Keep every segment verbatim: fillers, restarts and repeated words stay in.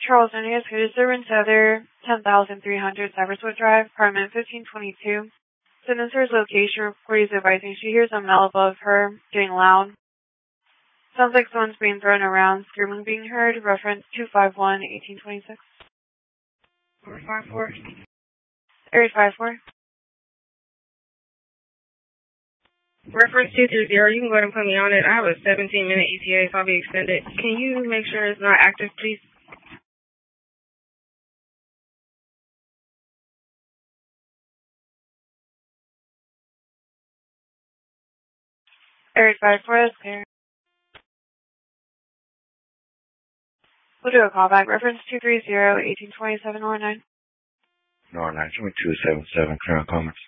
Charles Indias, who's Urban Tether, ten thousand three hundred Cyberswood Drive, apartment fifteen twenty-two. Sinister's location report is advising she hears a male above her, getting loud. Sounds like someone's being thrown around, screaming being heard, reference two five one, eighteen twenty-six. Area five four. Area five four. Reference two three zero, you can go ahead and put me on it. I have a seventeen minute E T A, so I'll be extended. Can you make sure it's not active, please? Area five four, that's clear. We'll do a callback. Reference two three zero, eighteen twenty-seven, North nine. North nine, show me two seven seven, clear on comments.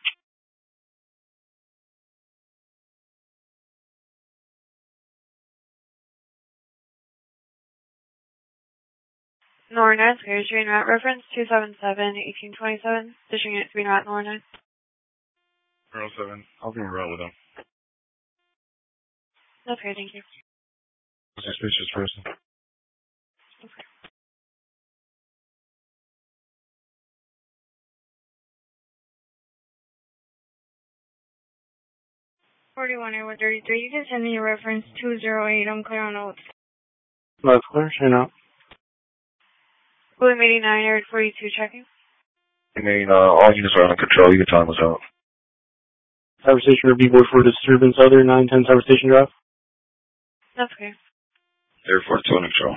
North nine, clear. Street route. Reference two seven seven, eighteen twenty-seven. Dishing it three route, North nine. Zero seven, I'll be right with them. Okay, thank you. Suspicious person. Okay. forty-one, Airwood thirty-three, you can send me your reference two zero eight, I'm clear on notes. That's clear, straight out. William eighty-nine, Area forty-two, checking. I mean, uh, all units are under control, you can time us out. Cyber Station review board for disturbance, other nine ten Cyber Station Drive. That's okay. Area forty-two under control.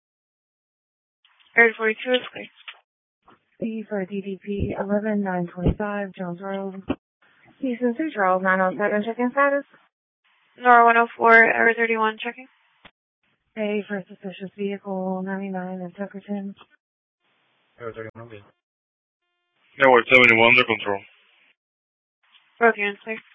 Area forty-two is clear. C for D D P eleven nine twenty-five, Jones Road. Houston two Charles nine oh seven, check-in status. Nora one oh four, Area thirty-one, checking. A for suspicious vehicle ninety-nine in Tuckerton. Area thirty-one, okay. Airwood seventy-one, under control. Both units clear.